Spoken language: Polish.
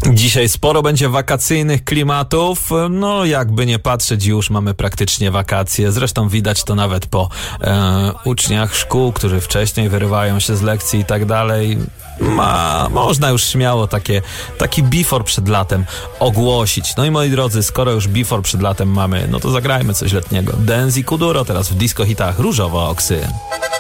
Dzisiaj sporo będzie wakacyjnych klimatów, no jakby nie patrzeć, już mamy praktycznie wakacje, zresztą widać to nawet po uczniach szkół, którzy wcześniej wyrywają się z lekcji i tak dalej. Można już śmiało taki before przed latem ogłosić. No i moi drodzy, skoro już before przed latem mamy, no to zagrajmy coś letniego. Dance i Kuduro teraz w disco hitach Różowe Oksy.